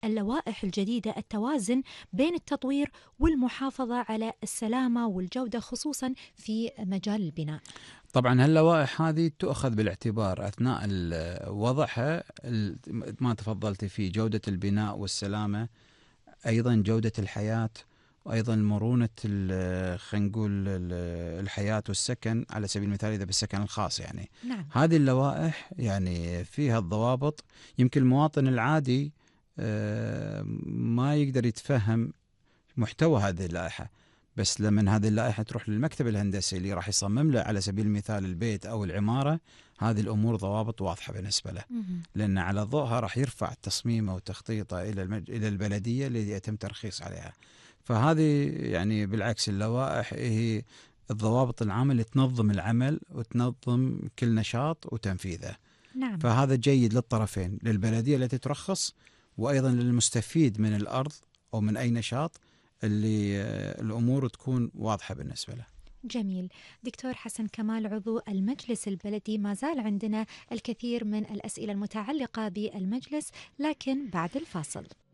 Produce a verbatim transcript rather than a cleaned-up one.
اللوائح الجديدة التوازن بين التطوير والمحافظة على السلامة والجودة خصوصا في مجال البناء؟ طبعا هاللوائح هذه تؤخذ بالاعتبار أثناء ال- وضعها، ال- ما تفضلت فيه، جودة البناء والسلامة، أيضا جودة الحياة، وأيضا مرونة ال- خلينا نقول ال- الحياة والسكن، على سبيل المثال إذا بالسكن الخاص يعني. نعم. هذه اللوائح يعني فيها الضوابط، يمكن المواطن العادي آه، ما يقدر يتفهم محتوى هذه اللائحة، بس لما هذه اللائحة تروح للمكتب الهندسي اللي راح يصمم له على سبيل المثال البيت أو العمارة، هذه الأمور ضوابط واضحة بالنسبة له، مهم. لأن على ضوءها راح يرفع تصميمه وتخطيطه إلى المج... إلى البلدية اللي يتم ترخيص عليها. فهذه يعني بالعكس اللوائح هي الضوابط العامة اللي تنظم العمل وتنظم كل نشاط وتنفيذه. نعم. فهذا جيد للطرفين، للبلدية التي ترخص، وأيضا للمستفيد من الأرض أو من أي نشاط، اللي آه، الأمور تكون واضحة بالنسبة له. جميل. دكتور حسن كمال، عضو المجلس البلدي، ما زال عندنا الكثير من الأسئلة المتعلقة بالمجلس، لكن بعد الفاصل.